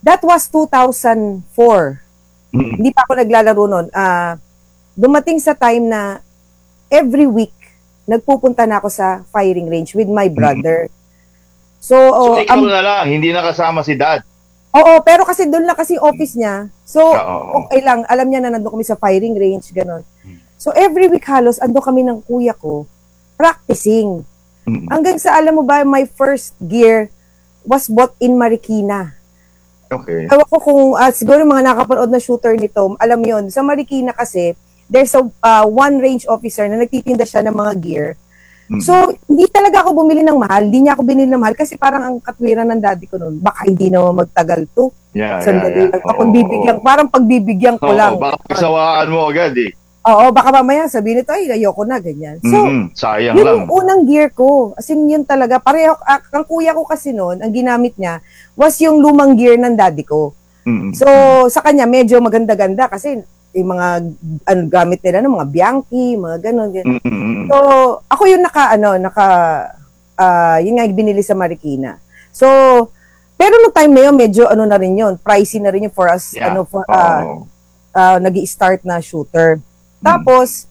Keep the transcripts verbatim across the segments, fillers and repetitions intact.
That was two thousand four. Mm. Hindi pa ako naglalaro noon. Uh, dumating sa time na every week, nagpupunta na ako sa firing range with my brother. So, So, oh, ikaw um, na lang, hindi nakasama si dad. oo, pero kasi doon lang kasi office niya. So, Oo. okay lang. Alam niya na nandun kami sa firing range, gano'n. So, every week halos, ando kami ng kuya ko, practicing. Mm. Hanggang sa, alam mo ba, my first gear was bought in Marikina. Okay. Ewan ko kung, uh, siguro mga nakapanood na shooter nito, alam yon sa Marikina kasi, there's a uh, one range officer na nagtitinda siya ng mga gear. Mm. So, hindi talaga ako bumili ng mahal. Hindi niya ako binili ng mahal kasi parang ang katwiran ng daddy ko noon, baka hindi naman magtagal to. Yeah, Sandali yeah, yeah. lang. Kapag bibigyan, parang pagbibigyan ko Oo, lang. baka pagsawaan mo agad eh. Oo, baka mamaya sabihin nito, ay, ayoko na, ganyan. So, Mhm, sayang yun lang. yung unang gear ko. As in, yun talaga. Pareho, ah, ang kuya ko kasi noon, ang ginamit niya, was yung lumang gear ng daddy ko. Mhm. So, sa kanya, medyo maganda-ganda kasi yung mga ano, gamit nila, no, mga Bianchi, mga ganun. ganun. Mhm. So, ako yung naka, ano, naka, ah, yun nga, binili sa Marikina. So, pero no time na yun, medyo ano na rin yun, pricey na rin yun for us, Yeah. ano, for, ah, Oo. uh, nag-i-start na shooter. Tapos,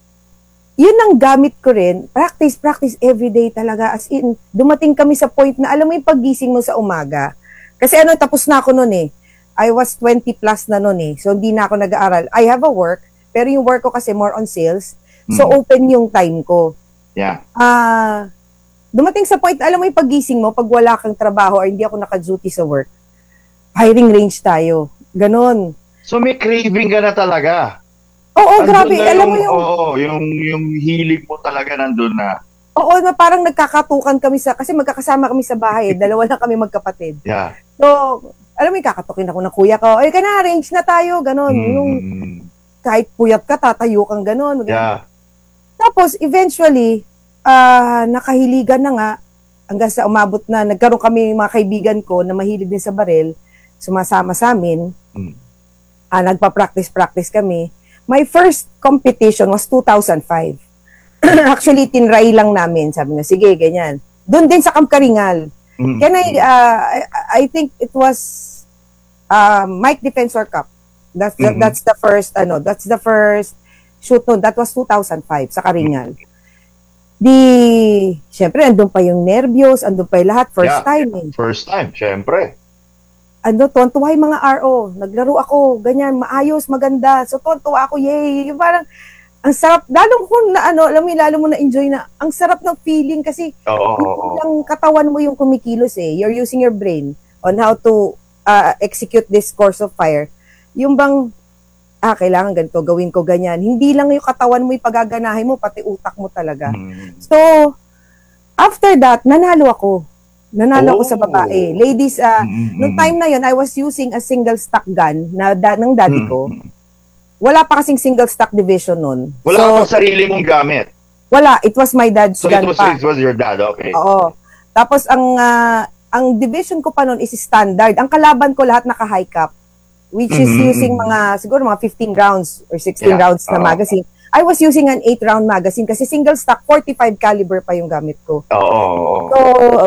yun ang gamit ko rin, practice, practice everyday talaga. As in, dumating kami sa point na, alam mo yung paggising mo sa umaga. Kasi ano, tapos na ako noon eh. I was twenty plus na noon eh. So, hindi na ako nag-aaral. I have a work, pero yung work ko kasi more on sales. So, Mm. open yung time ko. Yeah. Ah, dumating sa point, alam mo yung paggising mo, pag wala kang trabaho or hindi ako naka-duty sa work, firing range tayo. Ganon. So may craving ka na talaga. Oo, Andun grabe. na Alam mo yung, Oo, yung, yung hilig mo talaga nandun na. oo, na parang nagkakatukan kami sa, kasi magkakasama kami sa bahay, eh, dalawa lang kami magkapatid. Yeah. So, alam mo yung kakatukin ako ng kuya ko, ay ka na, range na tayo, ganon. Mm. Yung kahit puyat ka, tatayo kang ganon. ganon. Yeah. Tapos, eventually, ah nakahiligan na nga, hanggang sa umabot na, nagkaroon kami mga kaibigan ko na mahilig din sa baril, sumasama sa amin, Mm. ah, nagpa-practice-practice kami. My first competition was two thousand five. Actually, tinry lang namin. Sabi nga, sige, ganyan. Doon din sa Camp Karingal. Mm. Can I, uh, I, I think it was uh, Mike Defensor Cup. That's the, Mhm. that's the first, ano, that's the first shoot noon. That was two thousand five sa Karingal. Di, syempre, andun pa yung nervyos, andun pa yung lahat, first Yeah. time eh. First time, syempre. Ano, tuwan-tuwa yung mga R O. Naglaro ako, ganyan, maayos, maganda. So, tuwan-tuwa ako, yay. Yung parang, ang sarap, lalo ko na, ano, alam mo, lalo mo na-enjoy na, ang sarap ng feeling kasi, Oo, oo, hindi oo. lang katawan mo yung kumikilos eh. You're using your brain on how to uh, execute this course of fire. Yung bang, ah, kailangan ganito, gawin ko ganyan. Hindi lang yung katawan mo yung pagaganahin mo, pati utak mo talaga. Mm. So, after that, nanalo ako. Nanalo ako Oh. sa babae. Ladies, uh, Mm, nung mm, time na yun, I was using a single stock gun na da, ng daddy mm. ko. Wala pa kasing single stock division nun. Wala so, kang sarili mong gamit. wala. It was my dad's So gun it was, pa. it was your dad, okay. Oo. Tapos, ang ah, ang division ko pa nun is standard. Ang kalaban ko lahat naka-high cap, which is Mhm, using mhm. mga, siguro mga fifteen rounds or sixteen Yeah. rounds na Oo. magazine. I was using an eight round magazine kasi single stock, forty-five caliber pa yung gamit ko. Oo, oo, oo. So,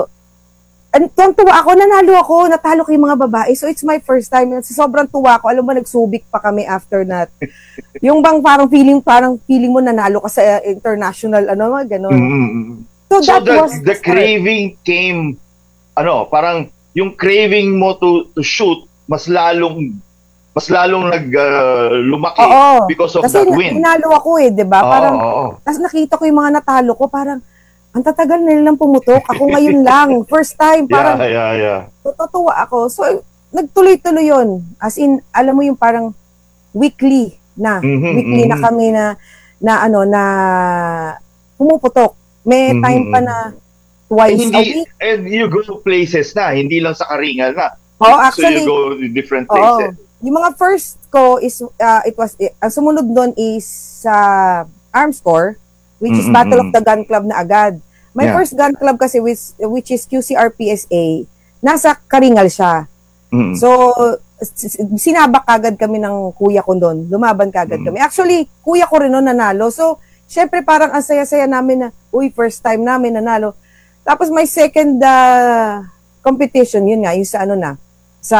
an tuwa ako, nanalo ako, natalo ko yung mga babae. So, it's my first time. Sobrang tuwa ako. Alam mo, nagsubik pa kami after that. Yung bang parang feeling, parang feeling mo nanalo ka sa uh, international, ano, mga ganon. Mm, mm, mm. So, So that the, was the craving came, ano, parang yung craving mo to to shoot, mas lalong, mas lalong nag uh, lumaki Oo. because of Kasi that win. nanalo ako eh, di ba? Oo, Parang, oo, oo. tapos nakita ko yung mga natalo ko, parang, ang tatagal na nilang pumutok. Ako ngayon lang. First time, parang, Yeah, yeah, yeah. natutuwa ako. So, nagtuloy-tuloy yun. As in, alam mo yung parang weekly na. Mhm, weekly mhm. na kami na, na ano, na pumuputok. May Mhm, time pa mhm. na And twice a hindi, week. and you go to places na, hindi lang sa Karingal na. Oh, So you actually, go to different oo. places. Yung mga first ko is, uh, it was, eh, ang sumunod doon is sa Arms Corps, which is Mm, mm, Battle mm. of the Gun Club na agad. My Yeah. first gun club kasi, which, which is Q C R P S A, nasa Karingal siya. Mm. So, s- s- sinabak kagad kami ng kuya ko doon. Lumaban kagad Mm. kami. Actually, kuya ko rin noon nanalo. So, syempre parang ang saya-saya namin na, uy, first time namin nanalo. Tapos may second uh, competition, yun nga, yung sa ano na,